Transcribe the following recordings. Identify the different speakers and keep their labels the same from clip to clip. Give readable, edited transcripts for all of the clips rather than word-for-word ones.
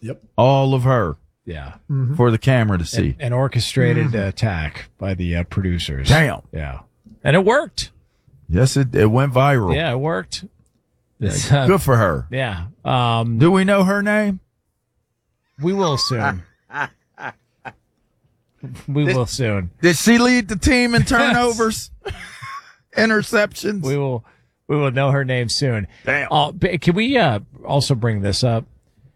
Speaker 1: Yep.
Speaker 2: All of her.
Speaker 3: Yeah.
Speaker 2: For the camera to see.
Speaker 3: An orchestrated attack by the producers.
Speaker 2: Damn.
Speaker 3: Yeah. And it worked.
Speaker 2: Yes, it went viral.
Speaker 3: Yeah, it worked. It's,
Speaker 2: Good for her.
Speaker 3: Yeah.
Speaker 2: Do we know her name?
Speaker 3: We will soon. We will soon.
Speaker 2: Did she lead the team in turnovers? Interceptions?
Speaker 3: We will know her name soon.
Speaker 2: Damn.
Speaker 3: Can we also bring this up?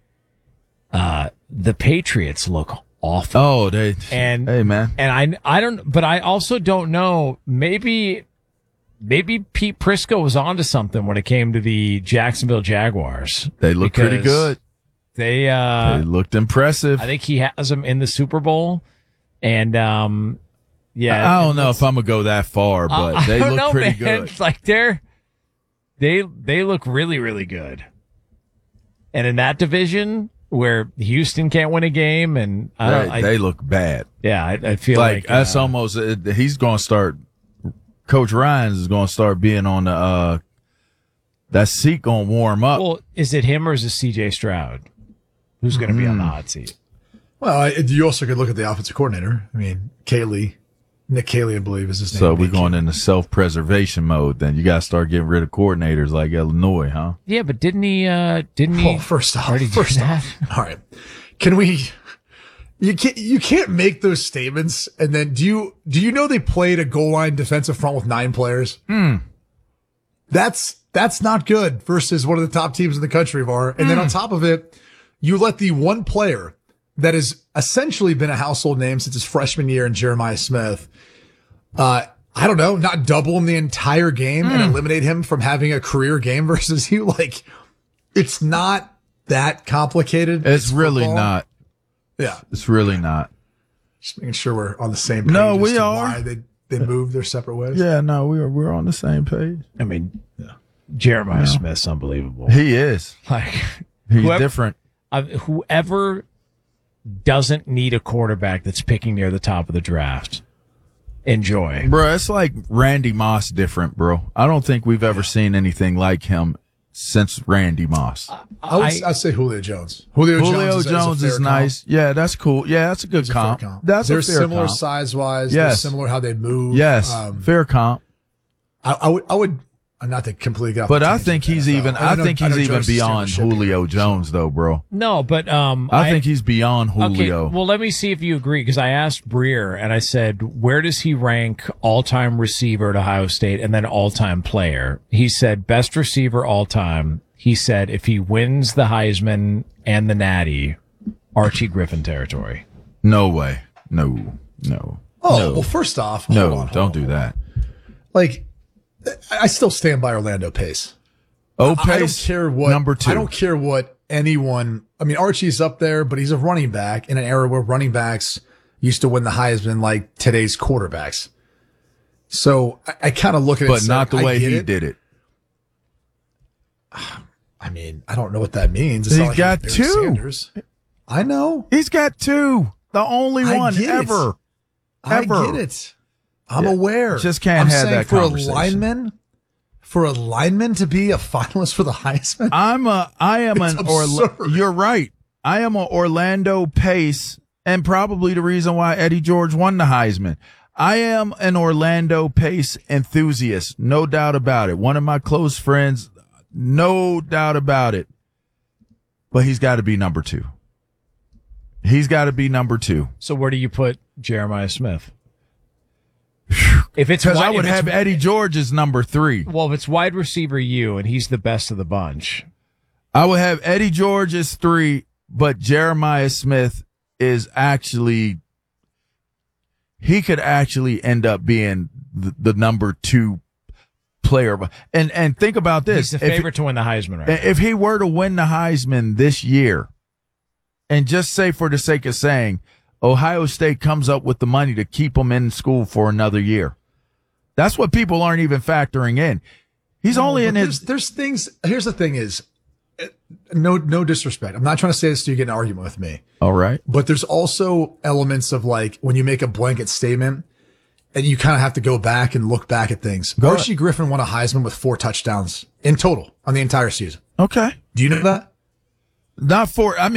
Speaker 3: The Patriots look awful.
Speaker 2: Oh, hey man.
Speaker 3: And I don't, but I also don't know. Maybe Pete Prisco was onto something when it came to the Jacksonville Jaguars.
Speaker 2: They look pretty good.
Speaker 3: They
Speaker 2: looked impressive.
Speaker 3: I think he has them in the Super Bowl. And, yeah.
Speaker 2: I don't know if I'm going to go that far, but they look pretty good.
Speaker 3: Like they look really, really good. And in that division where Houston can't win a game and
Speaker 2: they look bad.
Speaker 3: Yeah. I feel like
Speaker 2: that's almost, he's going to start, Coach Ryans is going to start being on the, that seat going to warm up.
Speaker 3: Well, is it him or is it CJ Stroud? Who's going to be on the hot seat?
Speaker 1: Well, you also could look at the offensive coordinator. I mean, Nick Caley, I believe is his name.
Speaker 2: So we're going into self-preservation mode then. You got to start getting rid of coordinators like Illinois, huh?
Speaker 3: Yeah, but didn't he?
Speaker 1: Well, first off, all right. Can we, you can't make those statements. And then do you know they played a goal line defensive front with 9 players? That's not good versus one of the top teams in the country, Var. And then on top of it, you let the one player that has essentially been a household name since his freshman year in Jeremiah Smith, I don't know, not double him the entire game and eliminate him from having a career game versus you. Like, it's not that complicated.
Speaker 2: It's really not.
Speaker 1: Yeah.
Speaker 2: It's really not.
Speaker 1: Just making sure we're on the same page.
Speaker 2: No,
Speaker 1: as
Speaker 2: we
Speaker 1: to
Speaker 2: are.
Speaker 1: Why they moved their separate ways.
Speaker 2: Yeah, no, we're on the same page.
Speaker 3: I mean, Jeremiah Smith's unbelievable.
Speaker 2: He is.
Speaker 3: Like,
Speaker 2: he's different.
Speaker 3: Whoever doesn't need a quarterback that's picking near the top of the draft, enjoy.
Speaker 2: Bro, it's like Randy Moss different, bro. I don't think we've ever seen anything like him since Randy Moss.
Speaker 1: I'd say Julio Jones.
Speaker 2: Julio Jones is nice. Yeah, that's cool. Yeah, that's a good comp. That's
Speaker 1: they're
Speaker 2: a fair
Speaker 1: similar
Speaker 2: comp.
Speaker 1: size-wise.
Speaker 2: Yes.
Speaker 1: They're similar how they move.
Speaker 2: Yes, fair comp.
Speaker 1: I would not to completely get off.
Speaker 2: But I think he's even. I think he's even beyond Julio Jones, though, bro.
Speaker 3: No, but
Speaker 2: I think he's beyond Julio.
Speaker 3: Okay, well, let me see if you agree, because I asked Breer and I said, where does he rank all-time receiver at Ohio State and then all-time player? He said best receiver all-time. He said if he wins the Heisman and the Natty, Archie Griffin territory.
Speaker 2: No way. No.
Speaker 1: Oh,
Speaker 2: no.
Speaker 1: well, first off,
Speaker 2: don't do that.
Speaker 1: Like, I still stand by Orlando Pace.
Speaker 2: Pace,
Speaker 1: I don't care what
Speaker 2: number 2.
Speaker 1: I don't care what anyone. I mean, Archie's up there, but he's a running back in an era where running backs used to win the Heisman like today's quarterbacks. So I kind of look at it,
Speaker 2: but not the way he did it.
Speaker 1: I mean, I don't know what that means.
Speaker 2: He's got 2.
Speaker 1: Sanders. I know
Speaker 2: he's got 2. The only one ever.
Speaker 1: I get it. I'm aware.
Speaker 2: Just can't have that
Speaker 1: conversation. For a lineman to be a finalist for the Heisman?
Speaker 2: You're right. I am an Orlando Pace, and probably the reason why Eddie George won the Heisman. I am an Orlando Pace enthusiast, no doubt about it. One of my close friends, no doubt about it. But he's got to be number 2. He's got to be number 2.
Speaker 3: So where do you put Jeremiah Smith? Because
Speaker 2: I would have Eddie George as number 3.
Speaker 3: Well, if it's wide receiver and he's the best of the bunch,
Speaker 2: I would have Eddie George as 3, but Jeremiah Smith is actually, he could actually end up being the number 2 player. And think about this.
Speaker 3: He's the favorite to win the Heisman right now.
Speaker 2: If he were to win the Heisman this year, and just say for the sake of saying, Ohio State comes up with the money to keep him in school for another year. That's what people aren't even factoring in. He's only in his.
Speaker 1: There's things. Here's the thing: is no disrespect. I'm not trying to say this to you get an argument with me.
Speaker 2: All right,
Speaker 1: but there's also elements of like when you make a blanket statement, and you kind of have to go back and look back at things. Archie Griffin won a Heisman with 4 touchdowns in total on the entire season.
Speaker 2: Okay,
Speaker 1: do you know that?
Speaker 2: Not 4. I mean.